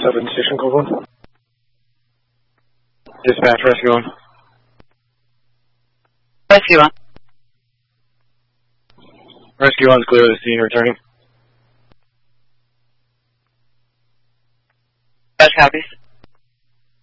7 Station Code 1. Dispatch, rescue 1. Rescue 1. Rescue 1's clear of the scene, returning. Dispatch copies.